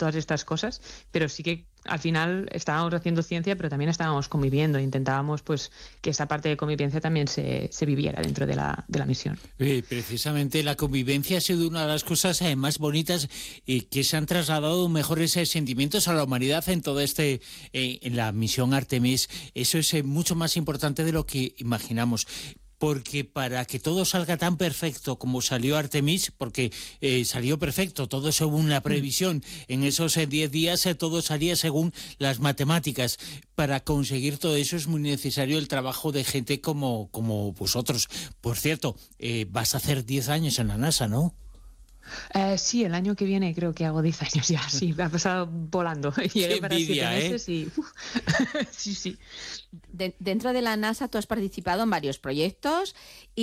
todas estas cosas, pero sí que al final estábamos haciendo ciencia, pero también estábamos conviviendo. Intentábamos pues que esa parte de convivencia también se viviera dentro de la misión. Precisamente la convivencia ha sido una de las cosas más bonitas que se han trasladado mejores sentimientos a la humanidad en todo en la misión Artemis. Eso es mucho más importante de lo que imaginamos. Porque para que todo salga tan perfecto como salió Artemis, porque salió perfecto, todo según la previsión, en esos 10 días todo salía según las matemáticas. Para conseguir todo eso es muy necesario el trabajo de gente como vosotros. Por cierto, vas a hacer 10 años en la NASA, ¿no? Sí, el año que viene creo que hago 10 años ya, sí, me ha pasado volando. Llegué para 7 meses y... sí, sí. Dentro de la NASA tú has participado en varios proyectos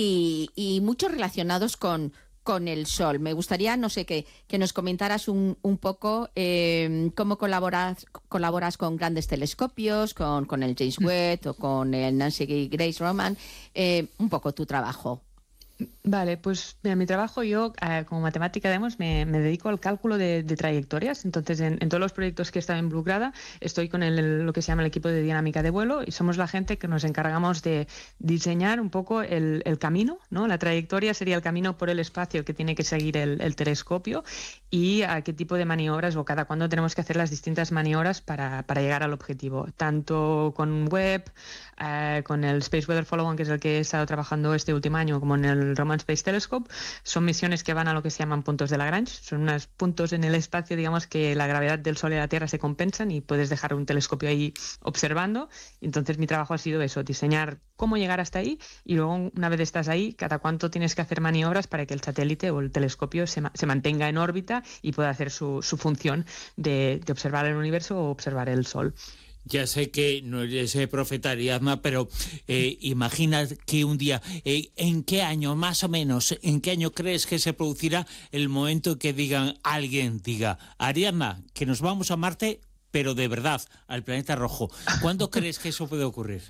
y muchos relacionados con el Sol. Me gustaría, no sé, que nos comentaras un poco cómo colaboras con grandes telescopios, con el James Webb o con el Nancy Grace Roman, un poco tu trabajo. Vale, pues mira, mi trabajo, yo como matemática me dedico al cálculo de trayectorias. Entonces en todos los proyectos que he estado involucrada estoy con lo que se llama el equipo de dinámica de vuelo y somos la gente que nos encargamos de diseñar un poco el camino, ¿no? La trayectoria sería el camino por el espacio que tiene que seguir el telescopio y a qué tipo de maniobras o cada cuándo tenemos que hacer las distintas maniobras para llegar al objetivo, tanto con Webb, con el Space Weather Follow-on, que es el que he estado trabajando este último año, como en el Roman Space Telescope. Son misiones que van a lo que se llaman puntos de Lagrange. Son unos puntos en el espacio, digamos, que la gravedad del Sol y la Tierra se compensan y puedes dejar un telescopio ahí observando. Entonces mi trabajo ha sido eso, diseñar cómo llegar hasta ahí y luego una vez estás ahí, cada cuánto tienes que hacer maniobras para que el satélite o el telescopio se mantenga en órbita y pueda hacer su función de observar el universo o observar el Sol. Ya sé que no eres profeta Ariadna, pero imagina que un día, ¿en qué año más o menos, en qué año crees que se producirá el momento que alguien diga, Ariadna, que nos vamos a Marte, pero de verdad, al planeta rojo? ¿Cuándo crees que eso puede ocurrir?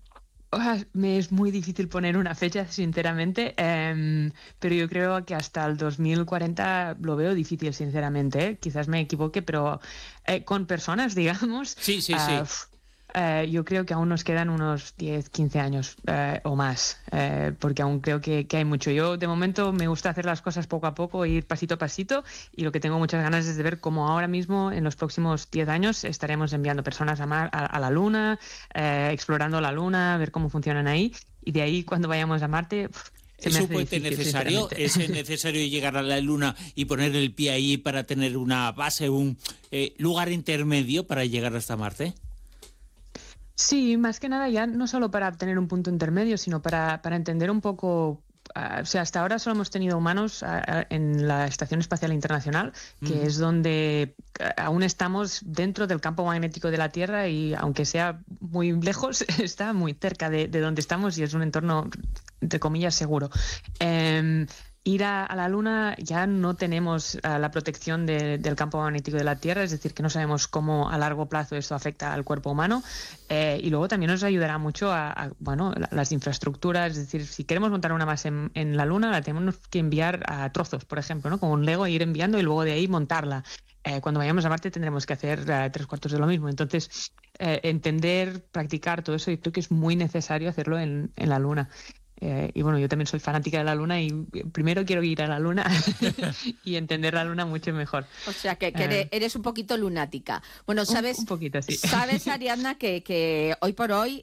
Me es muy difícil poner una fecha, sinceramente, pero yo creo que hasta el 2040 lo veo difícil, sinceramente, ¿eh? Quizás me equivoque, pero con personas, digamos, sí. Yo creo que aún nos quedan unos 10, 15 años o más, porque aún creo que hay mucho. Yo, de momento, me gusta hacer las cosas poco a poco, ir pasito a pasito, y lo que tengo muchas ganas es de ver cómo ahora mismo, en los próximos 10 años, estaremos enviando personas a la Luna, explorando la Luna, ver cómo funcionan ahí, y de ahí, cuando vayamos a Marte... ¿Es un puente necesario? ¿Es necesario llegar a la Luna y poner el pie ahí para tener una base, un lugar intermedio para llegar hasta Marte? Sí, más que nada ya no solo para tener un punto intermedio, sino para entender un poco... o sea, hasta ahora solo hemos tenido humanos en la Estación Espacial Internacional, que es donde aún estamos dentro del campo magnético de la Tierra y aunque sea muy lejos, está muy cerca de donde estamos y es un entorno, entre comillas, seguro. Ir a la Luna ya no tenemos la protección del campo magnético de la Tierra, es decir, que no sabemos cómo a largo plazo esto afecta al cuerpo humano y luego también nos ayudará mucho las infraestructuras, es decir, si queremos montar una base en la Luna la tenemos que enviar a trozos, por ejemplo, ¿no? Como un Lego, ir enviando y luego de ahí montarla. Cuando vayamos a Marte tendremos que hacer 3/4 de lo mismo, entonces entender, practicar todo eso, yo creo que es muy necesario hacerlo en la Luna. Y bueno, yo también soy fanática de la Luna y primero quiero ir a la Luna y entender la Luna mucho mejor. O sea, que eres un poquito lunática. Bueno, sabes, un poquito, sí. Sabes, Ariadna, que hoy por hoy,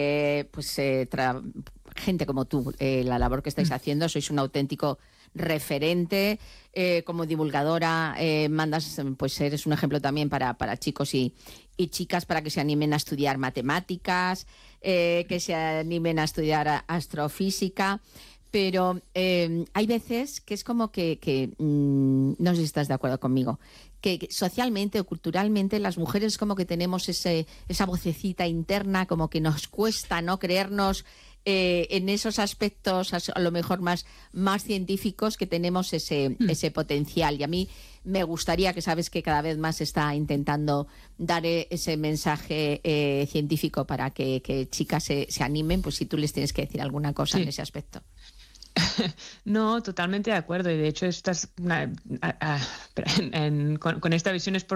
gente como tú, la labor que estáis haciendo, sois un auténtico referente, como divulgadora, pues eres un ejemplo también para chicos y chicas para que se animen a estudiar matemáticas, que se animen a estudiar astrofísica, pero hay veces que es como que no sé si estás de acuerdo conmigo, que socialmente o culturalmente las mujeres como que tenemos esa vocecita interna, como que nos cuesta no creernos en esos aspectos a lo mejor más científicos, que tenemos ese potencial. Y a mí me gustaría, que sabes que cada vez más se está intentando dar ese mensaje científico para que chicas se animen, pues si tú les tienes que decir alguna cosa en ese aspecto. No, totalmente de acuerdo. Y de hecho, con esta visión es por